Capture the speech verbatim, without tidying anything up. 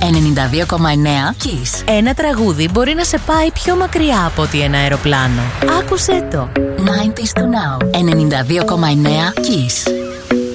ενενήντα δύο κόμμα εννέα Kiss. Ένα τραγούδι μπορεί να σε πάει πιο μακριά από ότι ένα αεροπλάνο. Άκουσέ το. ενενήντα του Now. ενενήντα δύο κόμμα εννέα Kiss.